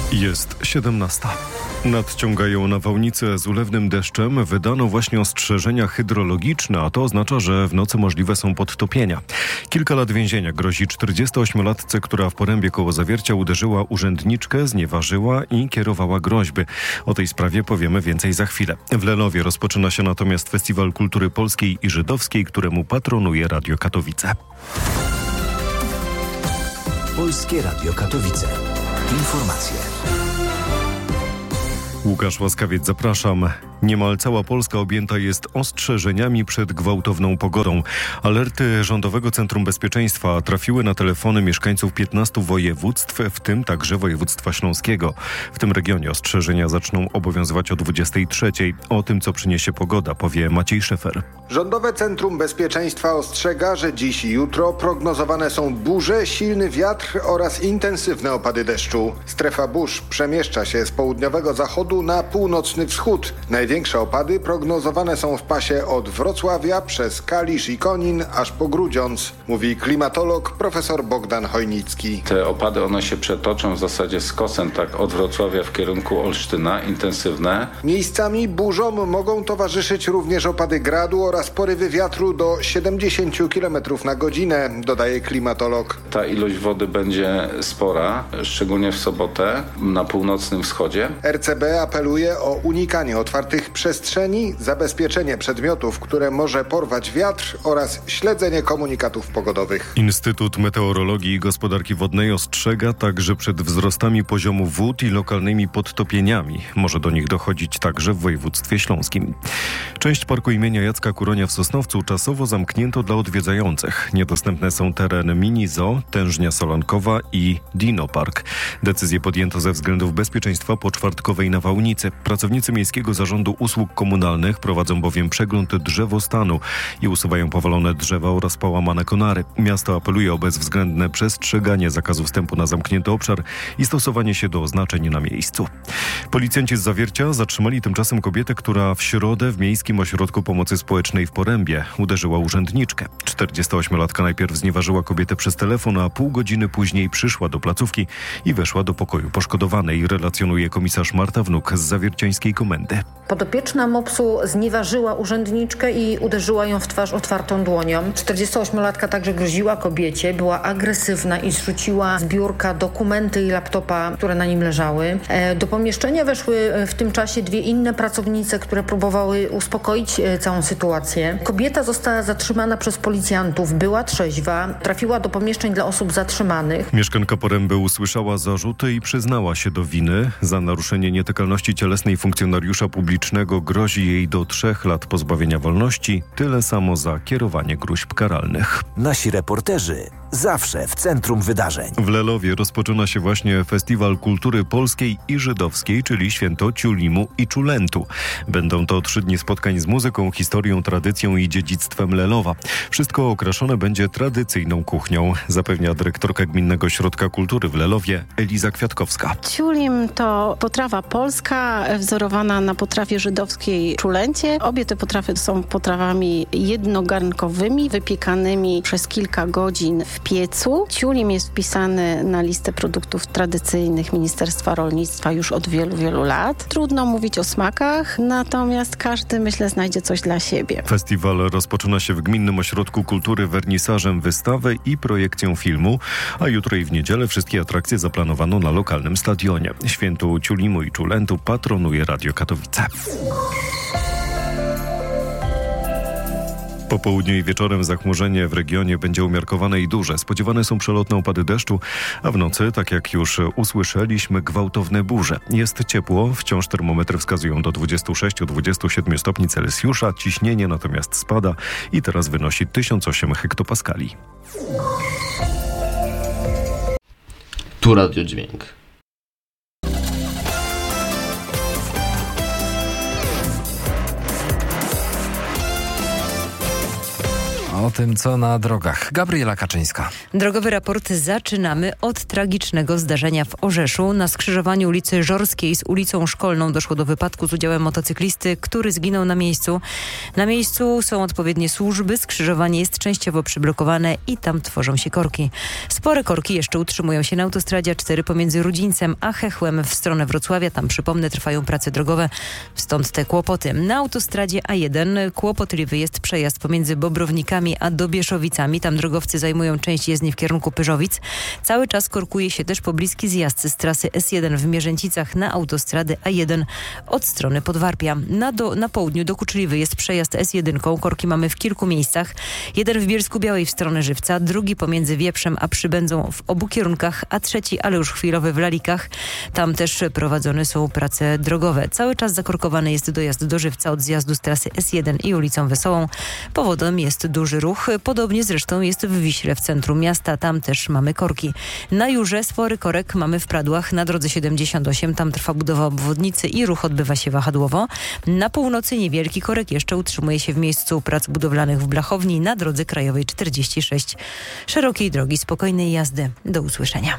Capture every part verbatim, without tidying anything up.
Jest siedemnasta. Nadciągają nawałnice z ulewnym deszczem. Wydano właśnie ostrzeżenia hydrologiczne, a to oznacza, że w nocy możliwe są podtopienia. Kilka lat więzienia grozi czterdziestoośmiolatce, która w Porębie koło Zawiercia uderzyła urzędniczkę, znieważyła i kierowała groźby. O tej sprawie powiemy więcej za chwilę. W Lelowie rozpoczyna się natomiast Festiwal Kultury Polskiej i Żydowskiej, któremu patronuje Radio Katowice. Polskie Radio Katowice. Informacje. Łukasz Łaskawiec, zapraszam. Niemal cała Polska objęta jest ostrzeżeniami przed gwałtowną pogodą. Alerty Rządowego Centrum Bezpieczeństwa trafiły na telefony mieszkańców piętnastu województw, w tym także województwa śląskiego. W tym regionie ostrzeżenia zaczną obowiązywać o dwudziestej trzeciej. O tym, co przyniesie pogoda, powie Maciej Szefer. Rządowe Centrum Bezpieczeństwa ostrzega, że dziś i jutro prognozowane są burze, silny wiatr oraz intensywne opady deszczu. Strefa burz przemieszcza się z południowego zachodu na północny wschód. Największe opady prognozowane są w pasie od Wrocławia przez Kalisz i Konin aż po Grudziądz, mówi klimatolog profesor Bogdan Hojnicki. Te opady one się przetoczą w zasadzie z kosem, tak od Wrocławia w kierunku Olsztyna, intensywne. Miejscami burzom mogą towarzyszyć również opady gradu oraz porywy wiatru do siedemdziesiąt kilometrów na godzinę, dodaje klimatolog. Ta ilość wody będzie spora, szczególnie w sobotę na północnym wschodzie. R C B apeluje o unikanie otwartych przestrzeni, zabezpieczenie przedmiotów, które może porwać wiatr oraz śledzenie komunikatów pogodowych. Instytut Meteorologii i Gospodarki Wodnej ostrzega także przed wzrostami poziomu wód i lokalnymi podtopieniami. Może do nich dochodzić także w województwie śląskim. Część parku imienia Jacka Kuronia w Sosnowcu czasowo zamknięto dla odwiedzających. Niedostępne są tereny Mini Zoo, Tężnia Solankowa i Dino Park. Decyzję podjęto ze względów bezpieczeństwa po czwartkowej nawałnicy. Pracownicy Miejskiego Zarządu Usług Komunalnych prowadzą bowiem przegląd drzewostanu i usuwają powalone drzewa oraz połamane konary. Miasto apeluje o bezwzględne przestrzeganie zakazu wstępu na zamknięty obszar i stosowanie się do oznaczeń na miejscu. Policjanci z Zawiercia zatrzymali tymczasem kobietę, która w środę w Miejskim Ośrodku Pomocy Społecznej w Porębie uderzyła urzędniczkę. czterdziestoośmiolatka najpierw znieważyła kobietę przez telefon, a pół godziny później przyszła do placówki i weszła do pokoju poszkodowanej, relacjonuje komisarz Marta Wnuk z zawierciańskiej komendy. Podopieczna mopsu znieważyła urzędniczkę i uderzyła ją w twarz otwartą dłonią. czterdziestoośmiolatka także groziła kobiecie, była agresywna i zrzuciła z biurka dokumenty i laptopa, które na nim leżały. Do pomieszczenia weszły w tym czasie dwie inne pracownice, które próbowały uspokoić całą sytuację. Kobieta została zatrzymana przez policjantów, była trzeźwa, trafiła do pomieszczeń dla osób zatrzymanych. Mieszkanka Poręby usłyszała zarzuty i przyznała się do winy. Za naruszenie nietykalności cielesnej funkcjonariusza publicznego grozi jej do trzech lat pozbawienia wolności, tyle samo za kierowanie gróźb karalnych. Nasi reporterzy zawsze w centrum wydarzeń. W Lelowie rozpoczyna się właśnie Festiwal Kultury Polskiej i Żydowskiej, czyli Święto Ciulimu i Czulentu. Będą to trzy dni spotkań z muzyką, historią, tradycją i dziedzictwem Lelowa. Wszystko okraszone będzie tradycyjną kuchnią, zapewnia dyrektorka Gminnego Ośrodka Kultury w Lelowie Eliza Kwiatkowska. Ciulim to potrawa polska, wzorowana na potrawie żydowskiej czulencie. Obie te potrawy są potrawami jednogarnkowymi, wypiekanymi przez kilka godzin w piecu. Ciulim jest wpisany na listę produktów tradycyjnych Ministerstwa Rolnictwa już od wielu, wielu lat. Trudno mówić o smakach, natomiast każdy, myślę, znajdzie coś dla siebie. Festiwal rozpoczyna się w Gminnym Ośrodku Kultury wernisażem wystawy i projekcją filmu, a jutro i w niedzielę wszystkie atrakcje zaplanowano na lokalnym stadionie. Świętu Ciulimu i Czulentu patronuje Radio Katowice. Po południu i wieczorem zachmurzenie w regionie będzie umiarkowane i duże. Spodziewane są przelotne opady deszczu, a w nocy, tak jak już usłyszeliśmy, gwałtowne burze. Jest ciepło, wciąż termometry wskazują do dwudziestu sześciu do dwudziestu siedmiu stopni Celsjusza, ciśnienie natomiast spada i teraz wynosi tysiąc osiem hektopaskali. Tu Radio Dźwięk. O tym, co na drogach. Gabriela Kaczyńska. Drogowy raport zaczynamy od tragicznego zdarzenia w Orzeszu. Na skrzyżowaniu ulicy Żorskiej z ulicą Szkolną doszło do wypadku z udziałem motocyklisty, który zginął na miejscu. Na miejscu są odpowiednie służby, skrzyżowanie jest częściowo przyblokowane i tam tworzą się korki. Spore korki jeszcze utrzymują się na autostradzie A cztery pomiędzy Rudzińcem a Chechłem w stronę Wrocławia. Tam, przypomnę, trwają prace drogowe, stąd te kłopoty. Na autostradzie A jeden kłopotliwy jest przejazd pomiędzy Bobrownikami a Dobieszowicami. Tam drogowcy zajmują część jezdni w kierunku Pyrzowic. Cały czas korkuje się też pobliski zjazd z trasy S jeden w Mierzęcicach na autostradę A jeden od strony Podwarpia. Na, do, na południu dokuczliwy jest przejazd S jeden. Korki mamy w kilku miejscach. Jeden w Bielsku-Białej w stronę Żywca, drugi pomiędzy Wieprzem a Przybędzą w obu kierunkach, a trzeci, ale już chwilowy w Lalikach. Tam też prowadzone są prace drogowe. Cały czas zakorkowany jest dojazd do Żywca od zjazdu z trasy S jeden i ulicą Wesołą. Powodem jest duży ruch. Podobnie zresztą jest w Wiśle w centrum miasta. Tam też mamy korki. Na Jurze spory korek mamy w Pradłach na drodze siedemdziesiąt osiem. Tam trwa budowa obwodnicy i ruch odbywa się wahadłowo. Na północy niewielki korek jeszcze utrzymuje się w miejscu prac budowlanych w Blachowni na drodze krajowej czterdzieści sześć. Szerokiej drogi, spokojnej jazdy. Do usłyszenia.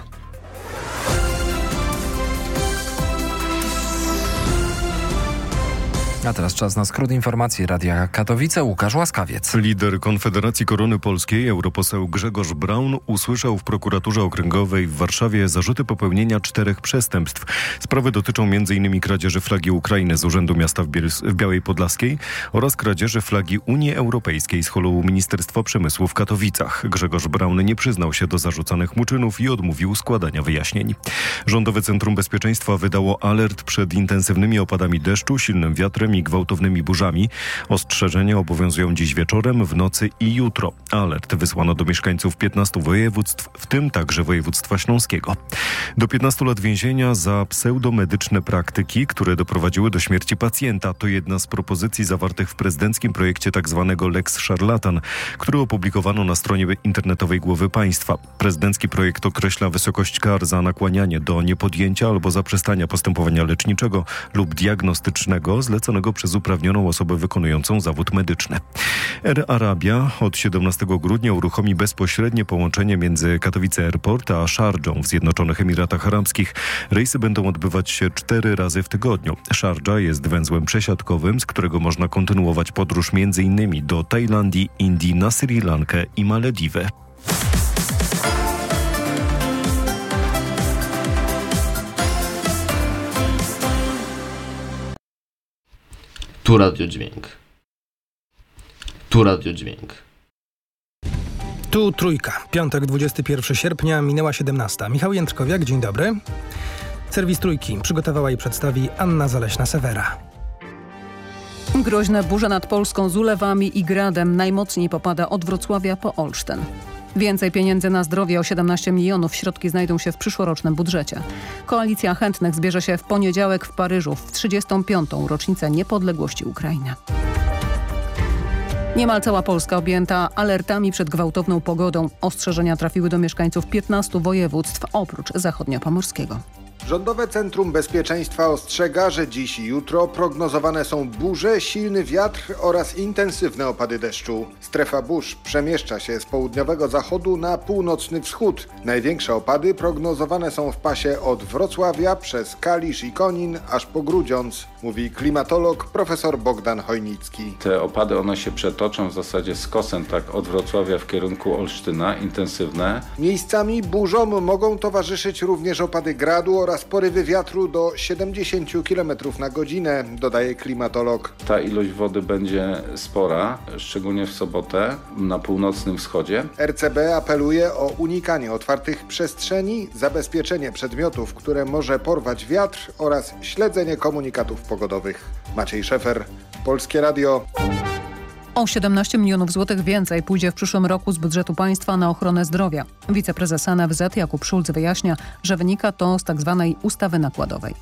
A teraz czas na skrót informacji Radia Katowice. Łukasz Łaskawiec. Lider Konfederacji Korony Polskiej, europoseł Grzegorz Braun, usłyszał w prokuraturze okręgowej w Warszawie zarzuty popełnienia czterech przestępstw. Sprawy dotyczą m in kradzieży flagi Ukrainy z Urzędu Miasta w, Biel- w Białej Podlaskiej oraz kradzieży flagi Unii Europejskiej z holu Ministerstwa Przemysłu w Katowicach. Grzegorz Braun nie przyznał się do zarzucanych mu czynów i odmówił składania wyjaśnień. Rządowe Centrum Bezpieczeństwa wydało alert przed intensywnymi opadami deszczu, silnym wiatrem i gwałtownymi burzami. Ostrzeżenia obowiązują dziś wieczorem, w nocy i jutro. Alert wysłano do mieszkańców piętnastu województw, w tym także województwa śląskiego. Do piętnastu lat więzienia za pseudomedyczne praktyki, które doprowadziły do śmierci pacjenta. To jedna z propozycji zawartych w prezydenckim projekcie tzw. Lex Szarlatan, który opublikowano na stronie internetowej Głowy Państwa. Prezydencki projekt określa wysokość kar za nakłanianie do niepodjęcia albo zaprzestania postępowania leczniczego lub diagnostycznego zleconego przez uprawnioną osobę wykonującą zawód medyczny. Air Arabia od siedemnastego grudnia uruchomi bezpośrednie połączenie między Katowice Airport a Szardżą w Zjednoczonych Emiratach Arabskich. Rejsy będą odbywać się cztery razy w tygodniu. Szardża jest węzłem przesiadkowym, z którego można kontynuować podróż między innymi do Tajlandii, Indii, na Sri Lankę i Malediwy. Tu Radio Dźwięk. Tu Radio Dźwięk. Tu Trójka. Piątek, dwudziestego pierwszego sierpnia, minęła siedemnasta. Michał Jędrkowiak, dzień dobry. Serwis Trójki przygotowała i przedstawi Anna Zaleśna-Sewera. Groźne burze nad Polską z ulewami i gradem. Najmocniej popada od Wrocławia po Olsztyn. Więcej pieniędzy na zdrowie, o siedemnaście milionów. Środki znajdą się w przyszłorocznym budżecie. Koalicja chętnych zbierze się w poniedziałek w Paryżu w trzydziestą piątą rocznicę niepodległości Ukrainy. Niemal cała Polska objęta alertami przed gwałtowną pogodą. Ostrzeżenia trafiły do mieszkańców piętnastu województw oprócz zachodniopomorskiego. Rządowe Centrum Bezpieczeństwa ostrzega, że dziś i jutro prognozowane są burze, silny wiatr oraz intensywne opady deszczu. Strefa burz przemieszcza się z południowego zachodu na północny wschód. Największe opady prognozowane są w pasie od Wrocławia przez Kalisz i Konin aż po Grudziądz, mówi klimatolog profesor Bogdan Hojnicki. Te opady one się przetoczą w zasadzie z kosem, tak od Wrocławia w kierunku Olsztyna, intensywne. Miejscami burzom mogą towarzyszyć również opady gradu oraz porywy wiatru do siedemdziesiąt kilometrów na godzinę, dodaje klimatolog. Ta ilość wody będzie spora, szczególnie w sobotę na północnym wschodzie. R C B apeluje o unikanie otwartych przestrzeni, zabezpieczenie przedmiotów, które może porwać wiatr oraz śledzenie komunikatów pogodowych. Maciej Szefer, Polskie Radio. O siedemnaście milionów złotych więcej pójdzie w przyszłym roku z budżetu państwa na ochronę zdrowia. Wiceprezes N F Z Jakub Szulc wyjaśnia, że wynika to z tzw. ustawy nakładowej.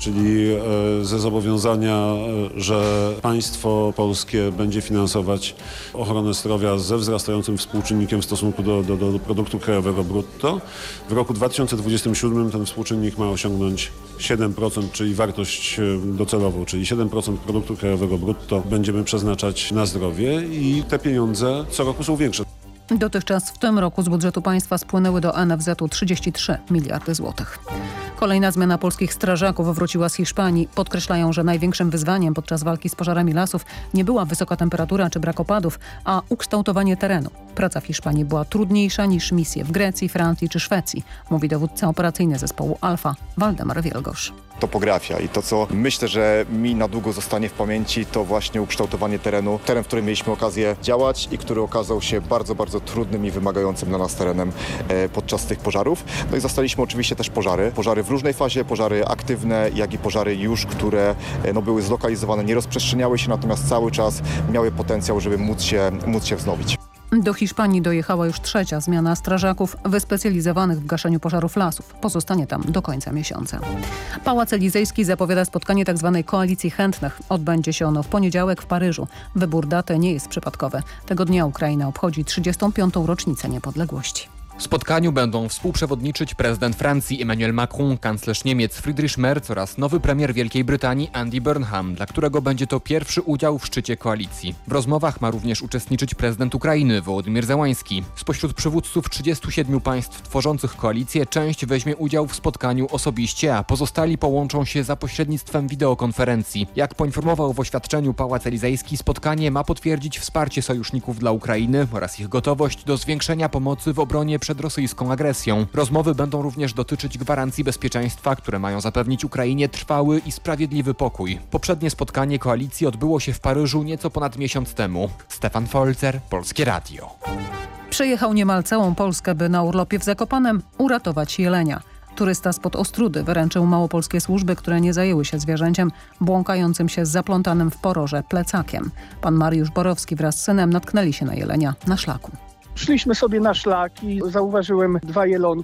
czyli ze zobowiązania, że państwo polskie będzie finansować ochronę zdrowia ze wzrastającym współczynnikiem w stosunku do, do, do produktu krajowego brutto. W roku dwa tysiące dwudziestym siódmym ten współczynnik ma osiągnąć siedem procent, czyli wartość docelową, czyli siedem procent produktu krajowego brutto będziemy przeznaczać na zdrowie i te pieniądze co roku są większe. Dotychczas w tym roku z budżetu państwa spłynęły do N F Z-u trzydzieści trzy miliardy złotych. Kolejna zmiana polskich strażaków wróciła z Hiszpanii. Podkreślają, że największym wyzwaniem podczas walki z pożarami lasów nie była wysoka temperatura czy brak opadów, a ukształtowanie terenu. Praca w Hiszpanii była trudniejsza niż misje w Grecji, Francji czy Szwecji, mówi dowódca operacyjny zespołu Alfa, Waldemar Wielgosz. Topografia i to, co myślę, że mi na długo zostanie w pamięci, to właśnie ukształtowanie terenu. Teren, w którym mieliśmy okazję działać i który okazał się bardzo, bardzo trudnym i wymagającym dla nas terenem e, podczas tych pożarów. No i zastaliśmy oczywiście też pożary. Pożary w różnej fazie, pożary aktywne, jak i pożary już, które e, no, były zlokalizowane, nie rozprzestrzeniały się, natomiast cały czas miały potencjał, żeby móc się, móc się wznowić. Do Hiszpanii dojechała już trzecia zmiana strażaków wyspecjalizowanych w gaszeniu pożarów lasów. Pozostanie tam do końca miesiąca. Pałac Elizejski zapowiada spotkanie tzw. koalicji chętnych. Odbędzie się ono w poniedziałek w Paryżu. Wybór daty nie jest przypadkowy. Tego dnia Ukraina obchodzi trzydziestą piątą rocznicę niepodległości. W spotkaniu będą współprzewodniczyć prezydent Francji Emmanuel Macron, kanclerz Niemiec Friedrich Merz oraz nowy premier Wielkiej Brytanii Andy Burnham, dla którego będzie to pierwszy udział w szczycie koalicji. W rozmowach ma również uczestniczyć prezydent Ukrainy Wołodymyr Zełański. Spośród przywódców trzydziestu siedmiu państw tworzących koalicję część weźmie udział w spotkaniu osobiście, a pozostali połączą się za pośrednictwem wideokonferencji. Jak poinformował w oświadczeniu Pałac Elizejski, spotkanie ma potwierdzić wsparcie sojuszników dla Ukrainy oraz ich gotowość do zwiększenia pomocy w obronie przed rosyjską agresją. Rozmowy będą również dotyczyć gwarancji bezpieczeństwa, które mają zapewnić Ukrainie trwały i sprawiedliwy pokój. Poprzednie spotkanie koalicji odbyło się w Paryżu nieco ponad miesiąc temu. Stefan Folzer, Polskie Radio. Przejechał niemal całą Polskę, by na urlopie w Zakopanem uratować jelenia. Turysta spod Ostródy wyręczył małopolskie służby, które nie zajęły się zwierzęciem błąkającym się z zaplątanym w poroże plecakiem. Pan Mariusz Borowski wraz z synem natknęli się na jelenia na szlaku. Szliśmy sobie na szlak i zauważyłem dwa jelonki.